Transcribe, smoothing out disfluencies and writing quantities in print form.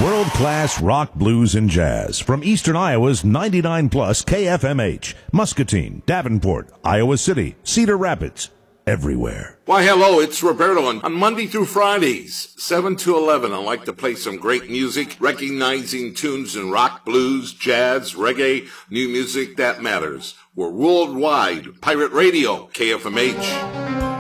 World-class rock, blues, and jazz from Eastern Iowa's 99 plus KFMH, Muscatine, Davenport, Iowa City, Cedar Rapids, everywhere. Why, hello, it's Roberto. On Monday through Fridays, 7 to 11, I like to play some great music, recognizing tunes in rock, blues, jazz, reggae, new music that matters. We're worldwide. Pirate Radio, KFMH.